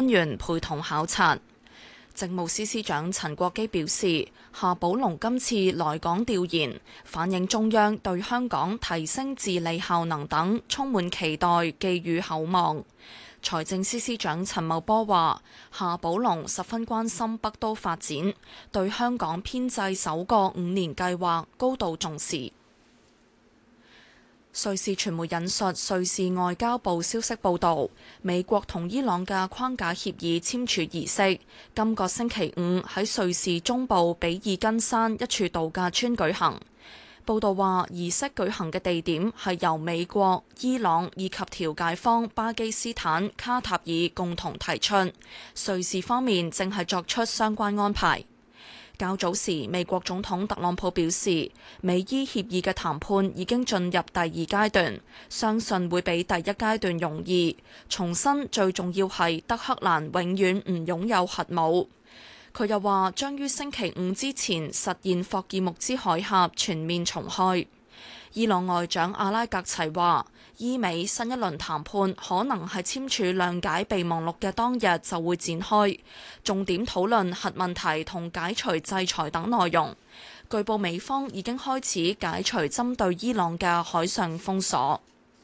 員陪同考察。政務司司長陳國基表示，夏寶龍今次來港調研，反映中央對香港提升治理效能等充滿期待，寄予厚望。財政司司長陳茂波話，夏寶龍十分關心北都發展，對香港編制首個5年計劃高度重視。瑞士傳媒引述瑞士外交部消息報導，美國同伊朗嘅框架協議簽署儀式今個星期五喺瑞士中部比爾根山一處度假村舉行。報導話，儀式舉行嘅地點係由美國、伊朗以及調解方巴基斯坦、卡塔爾共同提出，瑞士方面正係作出相關安排。較早時，美國總統特朗普表示，美伊協議嘅談判已經進入第二階段，相信會比第一階段容易。重申最重要係德黑蘭永遠唔擁有核武。佢又話將於星期五之前實現霍爾木茲海峽全面重開。伊朗外長阿拉格齊話，伊美新一輪談判可能係簽署諒解備忘錄嘅當日就會展開，重點討論核問題同解除制裁等內容。據報美方已經開始解除針對伊朗嘅海上封鎖。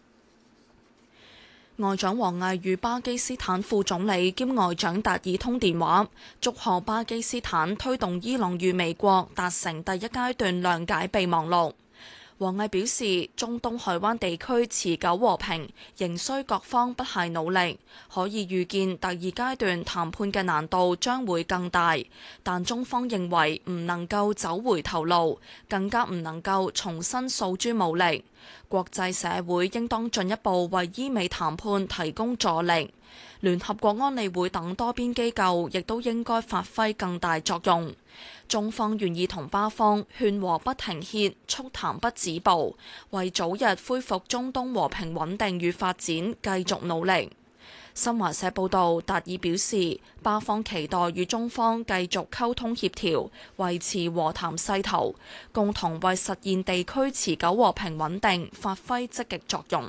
外長王毅與巴基斯坦副總理兼外長達爾通電話，祝賀巴基斯坦推動伊朗與美國達成第一階段諒解備忘錄。王毅表示，中東海灣地區持久和平仍需各方不懈努力，可以預見第二階段談判嘅難度將會更大，但中方認為唔能夠走回頭路，更加唔能夠重新訴諸武力。國際社會應當進一步為伊美談判提供助力，聯合國安理會等多邊機構亦都應該發揮更大作用。中方願意同巴方勸和不停歇，促談不止步，為早日恢復中東和平穩定與發展繼續努力。新華社報導，達爾表示，巴方期待與中方繼續溝通協調，維持和談勢頭，共同為實現地區持久和平穩定發揮積極作用。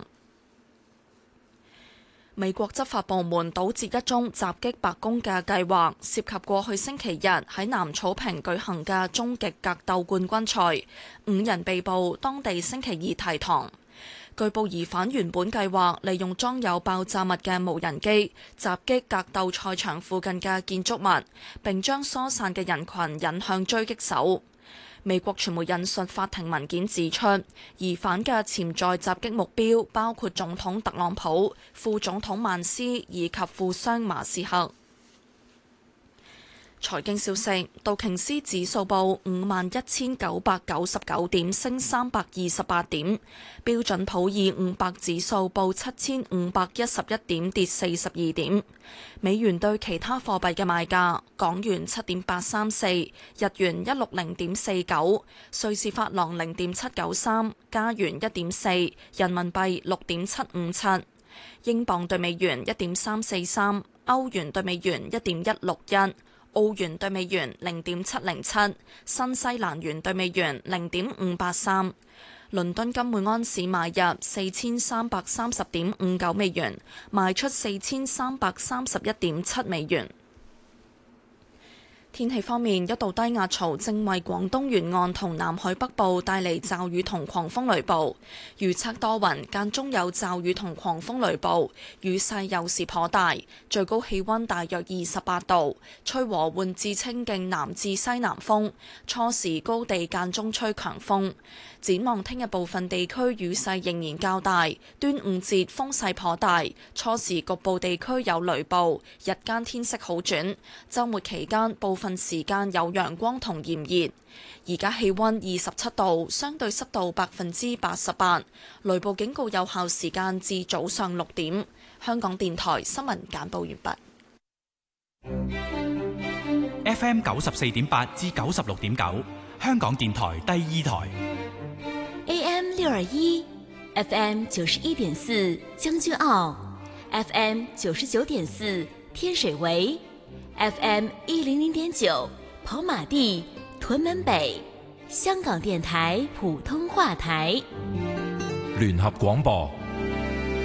美國執法部門堵截一宗襲擊白宮嘅計劃，涉及過去星期日喺南草坪舉行嘅終極格鬥冠軍賽，5人被捕，當地星期二提堂。據報疑犯原本計劃利用裝有爆炸物嘅無人機襲擊格鬥賽場附近嘅建築物，並將疏散嘅人群引向追擊手。美國傳媒引述法庭文件指出，疑犯嘅潛在襲擊目標包括總統特朗普、副總統曼斯以及富商馬斯克。財經消息，道瓊斯指數報51,999點，升328點；標準普爾500指數報7,511點，跌42點。美元對其他貨幣嘅賣價：港元7.834，日元160.49，瑞士法郎0.793，加元1.4，人民幣6.757，英鎊對美元1.343，歐元對美元1.161。澳元對美元0.707，新西蘭元對美元0.583。倫敦金每安士買入4330.59美元，賣出4331.7美元。天氣方面，一道低壓槽正為廣東沿岸同南海北部帶嚟驟雨同狂風雷暴，預測多雲，間中有驟雨同狂風雷暴，雨勢有時頗大，最高氣溫大約28度，吹和緩至清勁南至西南風，初時高地間中吹強風。展望聽日部分地區雨勢仍然較大，端午節風勢頗大，初時局部地區有雷暴，日間天色好轉，週末期間部分時間有陽光同炎熱。而家氣溫27度，相對濕度88%，雷暴警告有效時間至早上6點。香港電台新聞簡報完畢。 FM 94.8至96.9，香港電台第二台。 AM 621 FM 91.4將軍澳 FM 99.4天水圍 FM 100.9跑馬地屯門北，香港電台普通話台。 聯合廣播